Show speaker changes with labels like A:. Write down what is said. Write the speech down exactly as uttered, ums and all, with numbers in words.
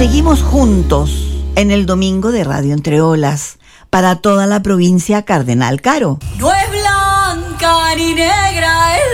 A: seguimos juntos en el domingo de Radio Entre Olas para toda la provincia Cardenal Caro.
B: No es blanca ni negra, es